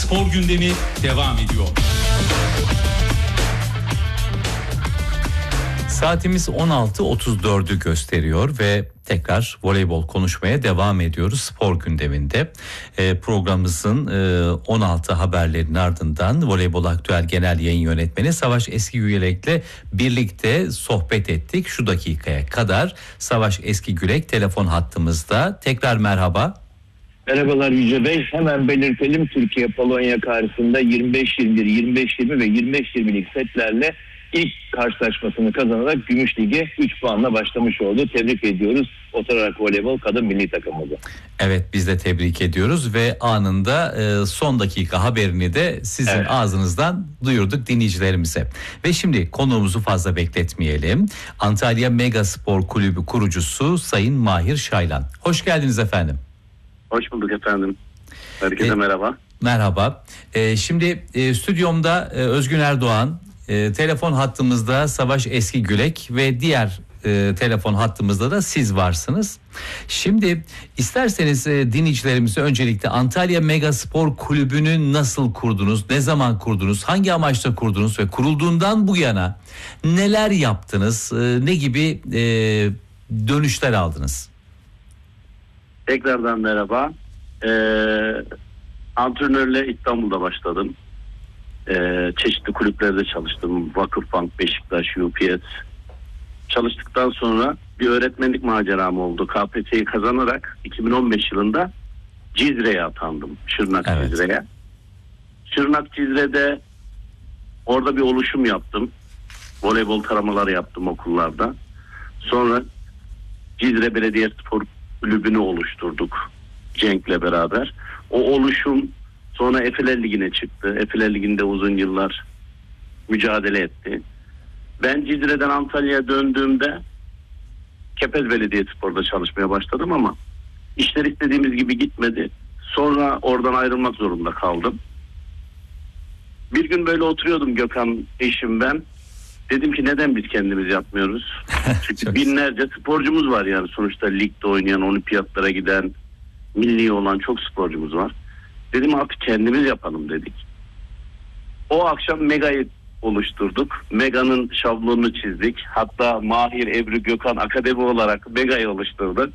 Spor gündemi devam ediyor. Saatimiz 16.34'ü gösteriyor ve tekrar voleybol konuşmaya devam ediyoruz spor gündeminde. Programımızın 16 haberlerinin ardından Voleybol Aktüel Genel Yayın Yönetmeni Savaş Eskigülek'le birlikte sohbet ettik. Şu dakikaya kadar Savaş Eskigülek telefon hattımızda. Tekrar merhaba. Merhabalar Yüce Bey. Hemen belirtelim, Türkiye Polonya karşısında 25-21, 25-20 ve 25-20'lik setlerle ilk karşılaşmasını kazanarak Gümüş Lig'e 3 puanla başlamış oldu. Tebrik ediyoruz Oturarak Voleybol Kadın Milli Takımımızı. Evet, biz de tebrik ediyoruz ve anında son dakika haberini de sizin ağzınızdan duyurduk dinleyicilerimize. Ve şimdi konuğumuzu fazla bekletmeyelim. Antalya Mega Spor Kulübü kurucusu Sayın Mahir Şaylan. Hoş geldiniz efendim. Hoş bulduk efendim. Herkese merhaba. Merhaba. Şimdi stüdyomda Özgün Erdoğan, telefon hattımızda Savaş Eskigülek ve diğer telefon hattımızda da siz varsınız. Şimdi isterseniz dinleyicilerimize öncelikle Antalya Mega Spor Kulübü'nü nasıl kurdunuz, ne zaman kurdunuz, hangi amaçla kurdunuz ve kurulduğundan bu yana neler yaptınız, ne gibi dönüşler aldınız? Tekrardan merhaba. Antrenörle İstanbul'da başladım. Çeşitli kulüplerde çalıştım. Vakıfbank, Beşiktaş, UPS. Çalıştıktan sonra bir öğretmenlik maceram oldu. KPSS'yi kazanarak 2015 yılında Cizre'ye atandım. Şırnak Cizre'ye. Şırnak Cizre'de orada bir oluşum yaptım. Voleybol taramaları yaptım okullarda. Sonra Cizre Belediyespor Kulübü'nü oluşturduk Cenk'le beraber. O oluşum sonra Efeler Ligi'ne çıktı. Efeler Ligi'nde uzun yıllar mücadele etti. Ben Cizre'den Antalya'ya döndüğümde Kepez Belediyespor'da çalışmaya başladım ama işler istediğimiz gibi gitmedi. Sonra oradan ayrılmak zorunda kaldım. Bir gün böyle oturuyordum, Gökhan eşim ben. Dedim ki neden biz kendimiz yapmıyoruz? Çünkü binlerce sporcumuz var yani, sonuçta ligde oynayan, olimpiyatlara giden, milli olan çok sporcumuz var. Dedim artık kendimiz yapalım dedik. O akşam Mega'yı oluşturduk. Mega'nın şablonunu çizdik. Hatta Mahir, Ebru, Gökhan Akademi olarak Mega'yı oluşturduk.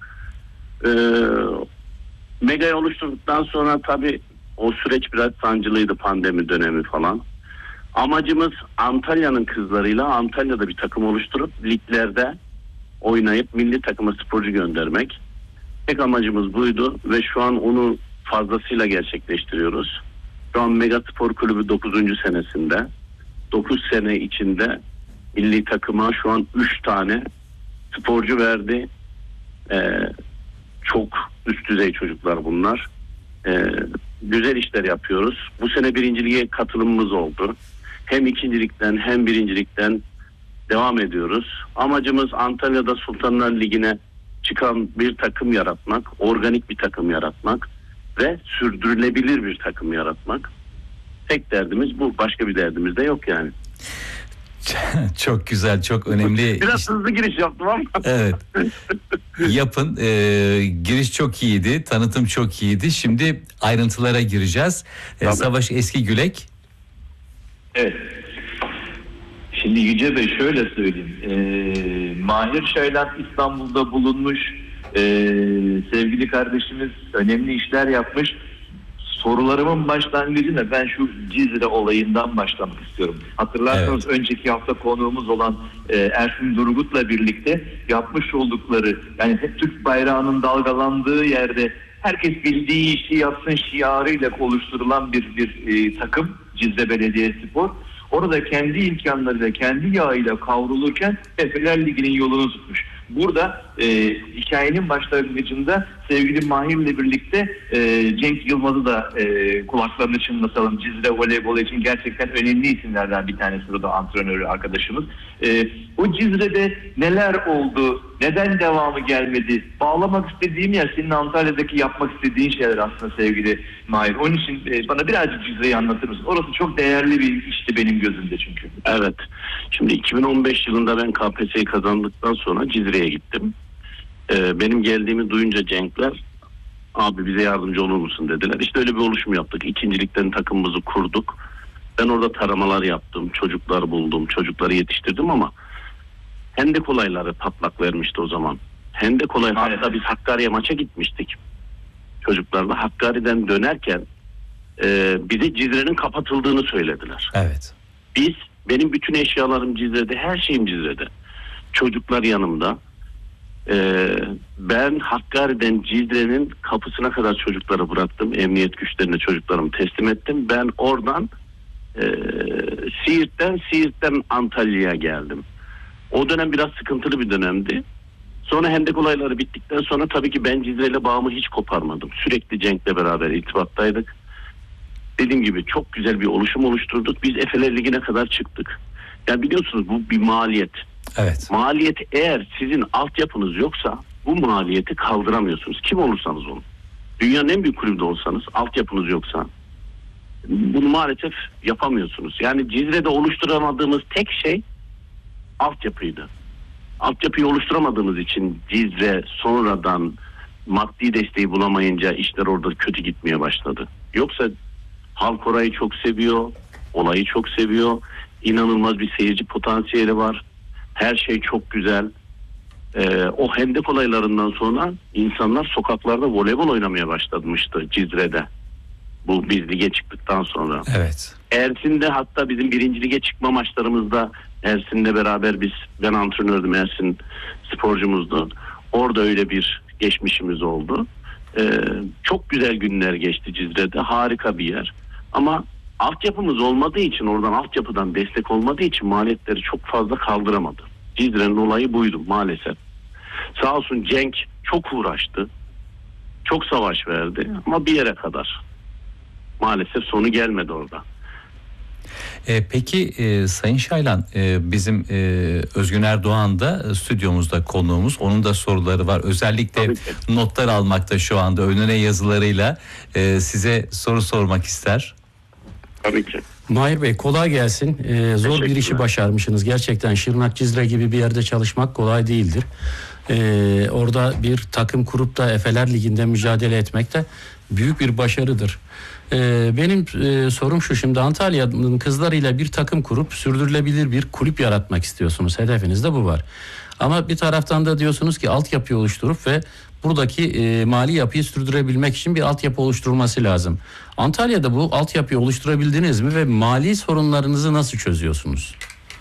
Mega'yı oluşturduktan sonra tabii o süreç biraz sancılıydı, pandemi dönemi falan. Amacımız Antalya'nın kızlarıyla Antalya'da bir takım oluşturup liglerde oynayıp milli takıma sporcu göndermek. Tek amacımız buydu ve şu an onu fazlasıyla gerçekleştiriyoruz. Şu an Mega Spor Kulübü 9. senesinde. 9 sene içinde milli takıma şu an 3 tane sporcu verdi. Çok üst düzey çocuklar bunlar. Güzel işler yapıyoruz. Bu sene birinciliğe katılımımız oldu. Hem ikincilikten hem birincilikten devam ediyoruz. Amacımız Antalya'da Sultanlar Ligi'ne çıkan bir takım yaratmak, organik bir takım yaratmak ve sürdürülebilir bir takım yaratmak. Tek derdimiz bu. Başka bir derdimiz de yok yani. Çok güzel, çok önemli. Biraz hızlı giriş yaptım ama. Evet. Yapın. Giriş çok iyiydi, tanıtım çok iyiydi. Şimdi ayrıntılara gireceğiz. Savaş Eskigülek. Evet. Şimdi Yüce Bey şöyle söyleyeyim. Mahir Şaylan İstanbul'da bulunmuş. Sevgili kardeşimiz önemli işler yapmış. Sorularımın başlangıcında ben şu Cizre olayından başlamak istiyorum. Hatırlarsanız önceki hafta konuğumuz olan Ersin Durgut'la birlikte yapmış oldukları, yani hep Türk bayrağının dalgalandığı yerde herkes bildiği işi yapsın şiarıyla oluşturulan bir takım Cizre Belediyespor. Orada kendi imkanlarıyla, kendi yağıyla kavrulurken Efeler Ligi'nin yolunu tutmuş. Burada hikayenin başlangıcında sevgili Mahir'le birlikte Cenk Yılmaz'ı da kulaklarını çınlatalım. Cizre voleybolu için gerçekten önemli isimlerden bir tanesi, o da antrenörü arkadaşımız. O Cizre'de neler oldu? Neden devamı gelmedi? Bağlamak istediğim yer senin Antalya'daki yapmak istediğin şeyler aslında sevgili Mahir. Onun için bana birazcık Cizre'yi anlatır mısın? Orası çok değerli bir işti benim gözümde çünkü. Evet. Şimdi 2015 yılında ben KPSS'yi kazandıktan sonra Cizre'ye gittim. Benim geldiğimi duyunca Cenkler Abi bize yardımcı olur musun dediler. İşte öyle bir oluşum yaptık. İkincilikten takımımızı kurduk. Ben orada taramalar yaptım. Çocuklar buldum. Çocukları yetiştirdim ama hendek olayları patlak vermişti o zaman. Hendek olayı, hatta biz Hakkari'ye maça gitmiştik. Çocuklarla Hakkari'den dönerken bize Cizre'nin kapatıldığını söylediler. Evet. Benim bütün eşyalarım Cizre'de, her şeyim Cizre'de. Çocuklar yanımda. Ben Hakkari'den Cizre'nin kapısına kadar çocukları bıraktım. Emniyet güçlerine çocuklarımı teslim ettim. Ben oradan Siirt'ten Antalya'ya geldim. O dönem biraz sıkıntılı bir dönemdi. Sonra hendek olayları bittikten sonra tabii ki ben Cizre'yle bağımı hiç koparmadım. Sürekli Cenk'le beraber irtibattaydık. Dediğim gibi çok güzel bir oluşum oluşturduk. Biz Efeler Ligi'ne kadar çıktık. Yani biliyorsunuz bu bir maliyet. Evet. Maliyet, eğer sizin altyapınız yoksa bu maliyeti kaldıramıyorsunuz. Kim olursanız olun. Dünyanın en büyük kulübü de olsanız, altyapınız yoksa bunu maalesef yapamıyorsunuz. Yani Cizre'de oluşturamadığımız tek şey altyapıydı. Altyapıyı oluşturamadığımız için Cizre sonradan maddi desteği bulamayınca işler orada kötü gitmeye başladı. Yoksa halk orayı çok seviyor, olayı çok seviyor. İnanılmaz bir seyirci potansiyeli var. Her şey çok güzel. O hendek olaylarından sonra insanlar sokaklarda voleybol oynamaya başlamıştı Cizre'de. Bu biz lige çıktıktan sonra. Evet. Ersin'de hatta bizim 1. lige çıkma maçlarımızda Ersin'le beraber ben antrenördüm, Ersin sporcumuzdu. Orada öyle bir geçmişimiz oldu. Çok güzel günler geçti Cizre'de. Harika bir yer. Ama altyapımız olmadığı için, oradan altyapıdan destek olmadığı için maliyetleri çok fazla kaldıramadı. Cizre'nin olayı buydu maalesef. Sağ olsun Cenk çok uğraştı. Çok savaş verdi ama bir yere kadar. Maalesef sonu gelmedi orada. Peki Sayın Şaylan, bizim Özgün Erdoğan da stüdyomuzda konuğumuz. Onun da soruları var. Özellikle notlar almakta şu anda önüne yazılarıyla size soru sormak ister. Tabii ki. Mahir Bey kolay gelsin. Zor bir işi başarmışsınız. Gerçekten Şırnak Cizre gibi bir yerde çalışmak kolay değildir. Orada bir takım kurup da Efeler Ligi'nde mücadele etmek de büyük bir başarıdır. Benim sorum şu: şimdi Antalya'nın kızlarıyla bir takım kurup sürdürülebilir bir kulüp yaratmak istiyorsunuz. Hedefinizde bu var. Ama bir taraftan da diyorsunuz ki altyapıyı oluşturup ve buradaki mali yapıyı sürdürebilmek için bir altyapı oluşturulması lazım. Antalya'da bu altyapıyı oluşturabildiniz mi ve mali sorunlarınızı nasıl çözüyorsunuz?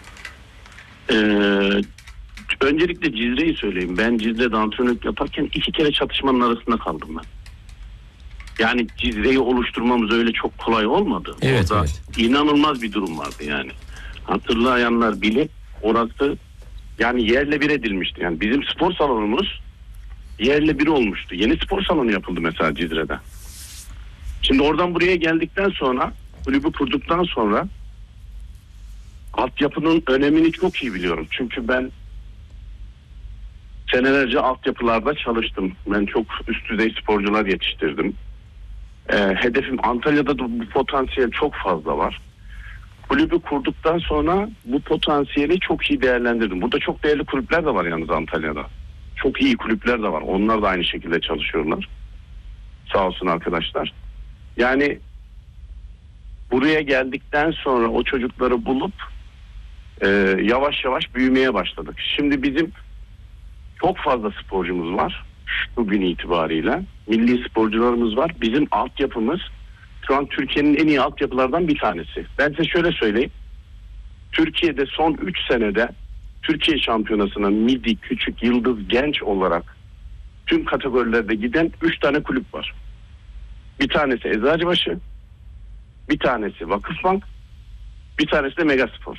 Öncelikle Cizre'yi söyleyeyim. Ben Cizre'de antrenörlük yaparken 2 kere çatışmanın arasında kaldım ben. Yani Cizre'yi oluşturmamız öyle çok kolay olmadı. Evet, orada evet. İnanılmaz bir durum vardı yani. Hatırlayanlar bilir, orası yani yerle bir edilmişti. Yani bizim spor salonumuz yerle bir olmuştu. Yeni spor salonu yapıldı mesela Cizre'de. Şimdi oradan buraya geldikten sonra, kulübü kurduktan sonra altyapının önemini çok iyi biliyorum. Çünkü ben senelerce altyapılarda çalıştım. Ben çok üst düzey sporcular yetiştirdim. Hedefim, Antalya'da da bu potansiyel çok fazla var. Kulübü kurduktan sonra bu potansiyeli çok iyi değerlendirdim. Burada çok değerli kulüpler de var yalnız Antalya'da. Çok iyi kulüpler de var. Onlar da aynı şekilde çalışıyorlar. Sağ olsun arkadaşlar. Yani buraya geldikten sonra o çocukları bulup yavaş yavaş büyümeye başladık. Şimdi bizim çok fazla sporcumuz var. Bugün itibariyle milli sporcularımız var. Bizim altyapımız şu an Türkiye'nin en iyi altyapılardan bir tanesi. Ben size şöyle söyleyeyim. Türkiye'de son 3 senede Türkiye şampiyonasına midi, küçük, yıldız, genç olarak tüm kategorilerde giden 3 tane kulüp var. Bir tanesi Eczacıbaşı, bir tanesi Vakıfbank, bir tanesi de Megaspor.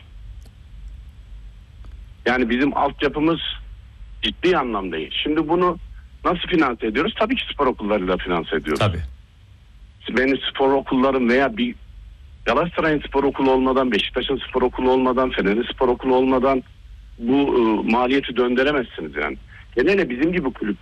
Yani bizim altyapımız ciddi anlamda iyi. Şimdi bunu nasıl finanse ediyoruz? Tabii ki spor okullarıyla finanse ediyoruz. Tabii. Benim spor okullarım veya bir Galatasaray'ın spor okulu olmadan, Beşiktaş'ın spor okulu olmadan, Fener'in spor okulu olmadan bu maliyeti döndüremezsiniz yani. Genelde bizim gibi kulüpler